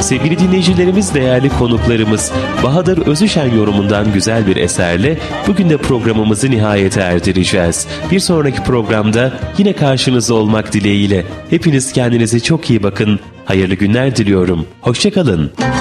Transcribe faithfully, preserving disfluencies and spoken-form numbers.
Sevgili dinleyicilerimiz, değerli konuklarımız, Bahadır Özüşen yorumundan güzel bir eserle bugün de programımızı nihayete erdireceğiz. Bir sonraki programda yine karşınızda olmak dileğiyle. Hepiniz kendinize çok iyi bakın. Hayırlı günler diliyorum. Hoşça kalın.